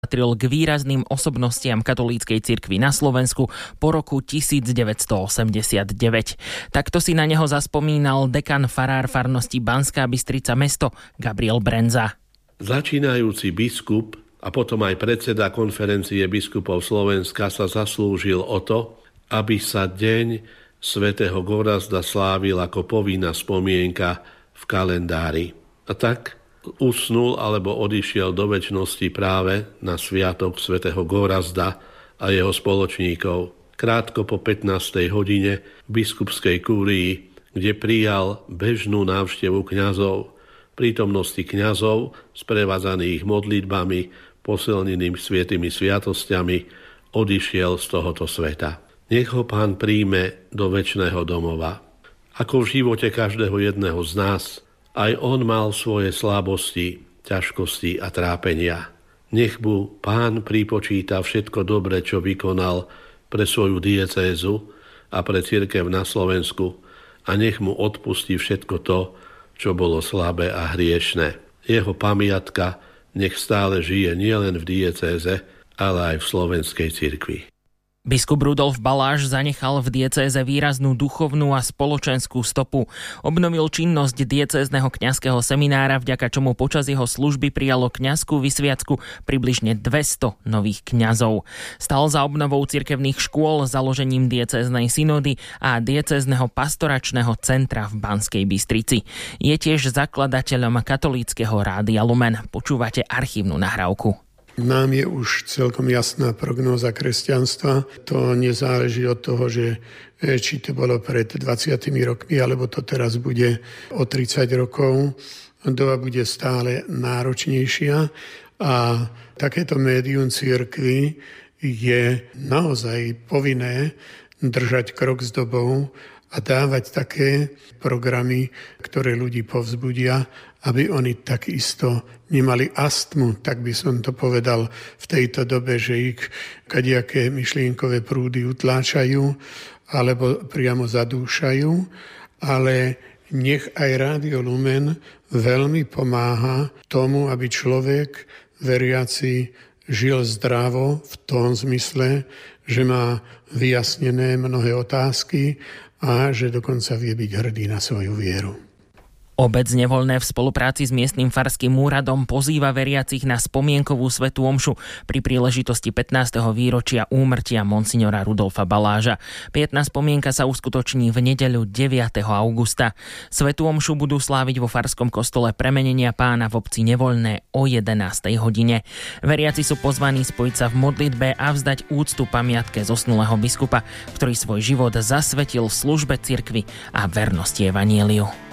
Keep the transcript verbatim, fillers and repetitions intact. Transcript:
patril k výrazným osobnostiam katolíckej cirkvi na Slovensku po roku devätnásťstoosemdesiatdeväť. Takto si na neho zaspomínal dekan farár farnosti Banská Bystrica mesto Gabriel Brenza. Začínajúci biskup a potom aj predseda konferencie biskupov Slovenska sa zaslúžil o to, aby sa deň svätého Gorazda slávil ako povinná spomienka v kalendári. A tak usnul alebo odišiel do večnosti práve na sviatok svätého Gorazda a jeho spoločníkov. Krátko po pätnástej hodine v biskupskej kúrii, kde prijal bežnú návštevu kňazov, prítomnosti kňazov sprevádzaných modlitbami, posilneným svätými sviatosťami, odišiel z tohoto sveta. Nech ho Pán príjme do večného domova. Ako v živote každého jedného z nás, aj on mal svoje slabosti, ťažkosti a trápenia. Nech mu Pán pripočíta všetko dobre, čo vykonal pre svoju diecézu a pre cirkev na Slovensku, a nech mu odpustí všetko to, čo bolo slabé a hriešne. Jeho pamiatka nech stále žije nielen v diecéze, ale aj v slovenskej cirkvi. Biskup Rudolf Baláš zanechal v diecéze výraznú duchovnú a spoločenskú stopu. Obnovil činnosť diecézneho kňazského seminára, vďaka čomu počas jeho služby prijalo kňazskú vysviacku približne dvesto nových kňazov. Stal za obnovou cirkevných škôl, založením diecéznej synody a diecézneho pastoračného centra v Banskej Bystrici. Je tiež zakladateľom katolíckeho Rádia Lumen. Počúvate archívnu nahrávku. Nám je už celkom jasná prognóza kresťanstva. To nezáleží od toho, že či to bolo pred dvadsiatimi rokmi, alebo to teraz bude o tridsať rokov. Doba bude stále náročnejšia a takéto médium cirkvi je naozaj povinné držať krok s dobou a dávať také programy, ktoré ľudí povzbudia, aby oni takisto nemali astmu, tak by som to povedal v tejto dobe, že ich kadejaké myšlienkové prúdy utláčajú alebo priamo zadúšajú, ale nech aj Rádio Lumen veľmi pomáha tomu, aby človek veriaci žil zdravo v tom zmysle, že má vyjasnené mnohé otázky a že dokonca vie byť hrdý na svoju vieru. Obec Nevoľné v spolupráci s miestnym farským úradom pozýva veriacich na spomienkovú svätú omšu pri príležitosti pätnásteho výročia úmrtia monsignora Rudolfa Baláža. Pietná spomienka sa uskutoční v nedeľu deviateho augusta. Svätú omšu budú sláviť vo farskom kostole Premenenia Pána v obci Nevoľné o jedenástej hodine. Veriaci sú pozvaní spojiť sa v modlitbe a vzdať úctu pamiatke zosnulého biskupa, ktorý svoj život zasvetil v službe cirkvi a vernosti evanjeliu.